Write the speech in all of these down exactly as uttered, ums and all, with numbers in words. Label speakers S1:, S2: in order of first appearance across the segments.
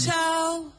S1: Chao.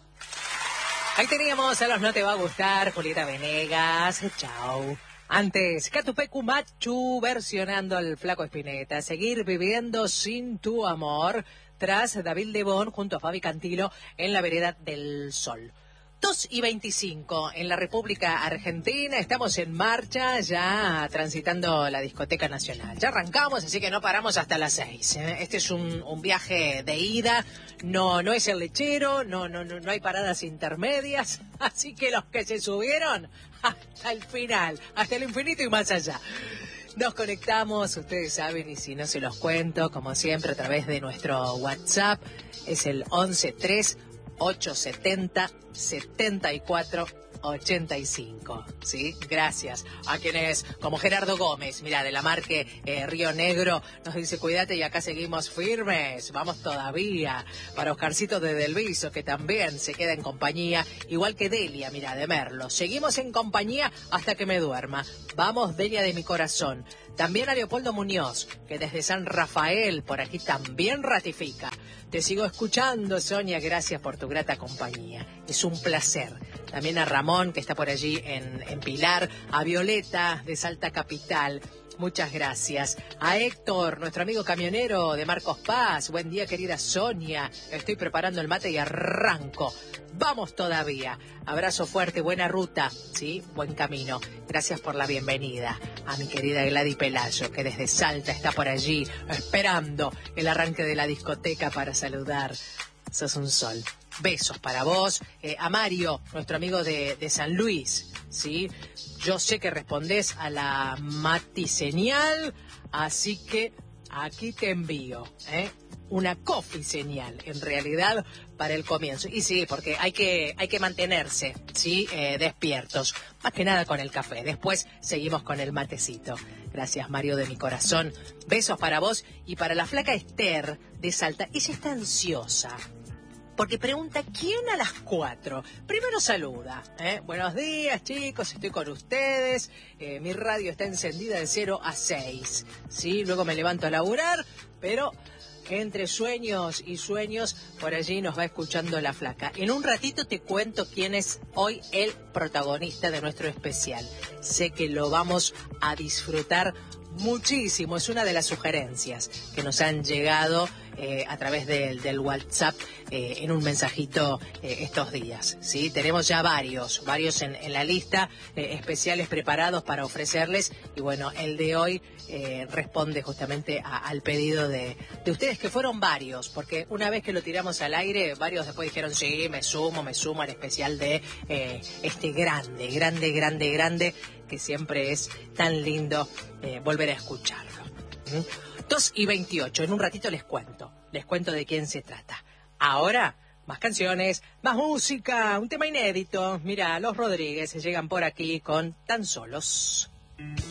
S2: Ahí teníamos a los No Te Va a Gustar, Julieta Venegas, chao. Antes, Catupecu Machu versionando al Flaco Spinetta, Seguir viviendo sin tu amor, tras David Lebón junto a Fabi Cantilo en la vereda del Sol. dos y veinticinco en la República Argentina, estamos en marcha, ya transitando la discoteca nacional. Ya arrancamos, así que no paramos hasta las seis. ¿eh? Este es un, un viaje de ida, no, no es el lechero, no, no, no, no hay paradas intermedias, así que los que se subieron hasta el final, hasta el infinito y más allá. Nos conectamos, ustedes saben, y si no se los cuento, como siempre, a través de nuestro WhatsApp, es el once tres ocho setenta setenta y cuatro ochenta y cinco, ¿sí? Gracias a quienes, como Gerardo Gómez, mira, de la marca eh, Río Negro, nos dice, cuídate y acá seguimos firmes, vamos todavía. Para Oscarcito de Delviso, que también se queda en compañía, igual que Delia, mira, de Merlo, seguimos en compañía hasta que me duerma. Vamos, Delia de mi corazón. También a Leopoldo Muñoz, que desde San Rafael, por aquí también ratifica. Te sigo escuchando, Sonia, gracias por tu grata compañía. Es un placer. También a Ramón, que está por allí en, en Pilar, a Violeta, de Salta Capital. Muchas gracias. A Héctor, nuestro amigo camionero de Marcos Paz. Buen día, querida Sonia. Estoy preparando el mate y arranco. Vamos todavía. Abrazo fuerte, buena ruta, ¿sí? Buen camino. Gracias por la bienvenida a mi querida Gladys Pelayo, que desde Salta está por allí esperando el arranque de la discoteca para saludar. Sos un sol. Besos para vos. Eh, a Mario, nuestro amigo de, de San Luis, ¿sí? Yo sé que respondés a la Mati señal, así que aquí te envío, ¿eh? Una coffee señal, en realidad, para el comienzo. Y sí, porque hay que, hay que mantenerse, ¿sí? Eh, despiertos. Más que nada con el café. Después seguimos con el matecito. Gracias, Mario, de mi corazón. Besos para vos y para la flaca Esther de Salta. Ella está ansiosa, porque pregunta, ¿quién a las cuatro? Primero saluda, ¿eh? Buenos días, chicos, estoy con ustedes. Eh, mi radio está encendida de cero a seis, ¿sí? Luego me levanto a laburar, pero entre sueños y sueños, por allí nos va escuchando la flaca. En un ratito te cuento quién es hoy el protagonista de nuestro especial. Sé que lo vamos a disfrutar muchísimo. Es una de las sugerencias que nos han llegado eh, a través de, del WhatsApp eh, en un mensajito eh, estos días, ¿sí? Tenemos ya varios, varios en, en la lista, eh, especiales preparados para ofrecerles, y bueno, el de hoy eh, responde justamente a, al pedido de, de ustedes, que fueron varios, porque una vez que lo tiramos al aire, varios después dijeron, sí, me sumo, me sumo al especial de eh, este grande, grande, grande, grande, que siempre es tan lindo eh, volver a escucharlo. ¿Mm? dos y veintiocho, en un ratito les cuento, les cuento de quién se trata. Ahora, más canciones, más música, un tema inédito. Mira, los Rodríguez llegan por aquí con Tan Solos.